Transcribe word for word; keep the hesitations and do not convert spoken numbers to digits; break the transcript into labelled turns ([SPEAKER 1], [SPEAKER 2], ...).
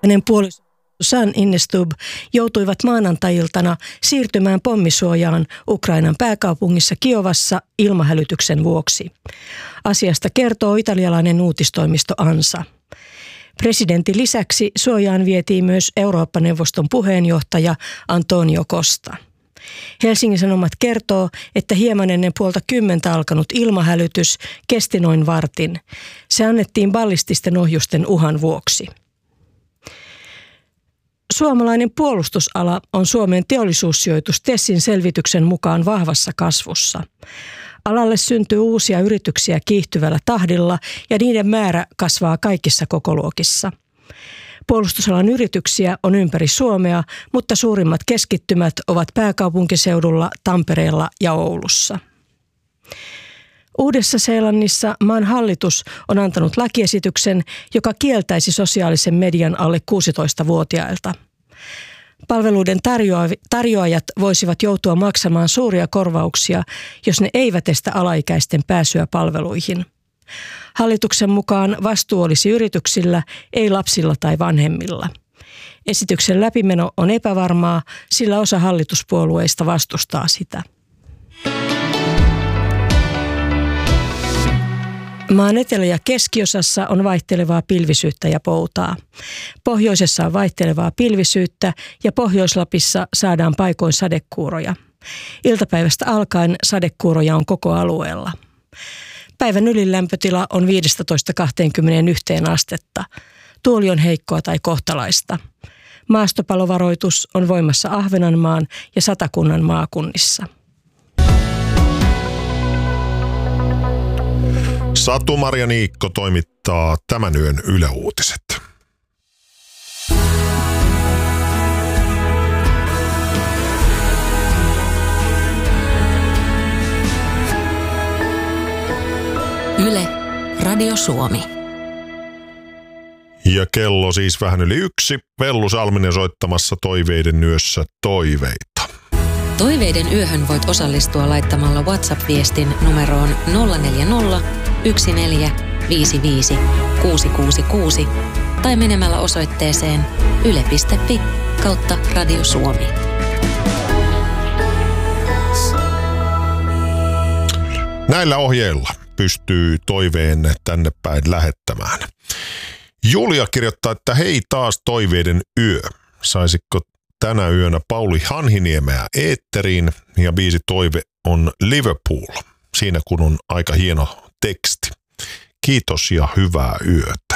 [SPEAKER 1] Hänen puolisonsa San Innestub joutuivat maanantai-iltana siirtymään pommisuojaan Ukrainan pääkaupungissa Kiovassa ilmahälytyksen vuoksi. Asiasta kertoo italialainen uutistoimisto ANSA. Presidentin lisäksi suojaan vietiin myös Eurooppa-neuvoston puheenjohtaja Antonio Costa. Helsingin Sanomat kertoo, että hieman ennen puolta kymmentä alkanut ilmahälytys kesti noin vartin. Se annettiin ballististen ohjusten uhan vuoksi. Suomalainen puolustusala on Suomen teollisuussijoitus Tessin selvityksen mukaan vahvassa kasvussa. Alalle syntyy uusia yrityksiä kiihtyvällä tahdilla ja niiden määrä kasvaa kaikissa kokoluokissa. Puolustusalan yrityksiä on ympäri Suomea, mutta suurimmat keskittymät ovat pääkaupunkiseudulla, Tampereella ja Oulussa. Uudessa-Seelannissa maan hallitus on antanut lakiesityksen, joka kieltäisi sosiaalisen median alle kuusitoistavuotiailta. Palveluiden tarjoajat voisivat joutua maksamaan suuria korvauksia, jos ne eivät estä alaikäisten pääsyä palveluihin. Hallituksen mukaan vastuu olisi yrityksillä, ei lapsilla tai vanhemmilla. Esityksen läpimeno on epävarmaa, sillä osa hallituspuolueista vastustaa sitä. Maan etelä- ja keskiosassa on vaihtelevaa pilvisyyttä ja poutaa. Pohjoisessa on vaihtelevaa pilvisyyttä ja Pohjois-Lapissa saadaan paikoin sadekuuroja. Iltapäivästä alkaen sadekuuroja on koko alueella. Päivän ylilämpötila on viisitoista kaksikymmentäyksi astetta. Tuuli on heikkoa tai kohtalaista. Maastopalovaroitus on voimassa Ahvenanmaan ja Satakunnan maakunnissa.
[SPEAKER 2] Satu-Maria Niikko toimittaa tämän yön Yle Uutiset.
[SPEAKER 3] Yle, Radio Suomi.
[SPEAKER 2] Ja kello siis vähän yli yksi. Vellu Salminen soittamassa Toiveiden yössä toiveita.
[SPEAKER 3] Toiveiden yöhön voit osallistua laittamalla WhatsApp-viestin numeroon nolla neljä nolla, yksi neljä, viisi viisi, kuusi kuusi kuusi tai menemällä osoitteeseen yle piste fi kautta Radio Suomi.
[SPEAKER 2] Näillä ohjeilla pystyy toiveen tänne päin lähettämään. Julia kirjoittaa, että hei taas Toiveiden yö. Saisitko tänä yönä Pauli Hanhiniemeä eetteriin, ja biisi toive on Liverpool. Siinä kun on aika hieno teksti. Kiitos ja hyvää yötä.